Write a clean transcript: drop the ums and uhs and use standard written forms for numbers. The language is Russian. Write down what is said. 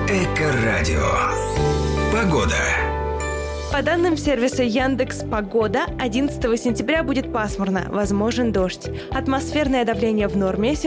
Эко-радио. Погода. По данным сервиса Яндекс.Погода, 11 сентября будет пасмурно, возможен дождь. Атмосферное давление в норме,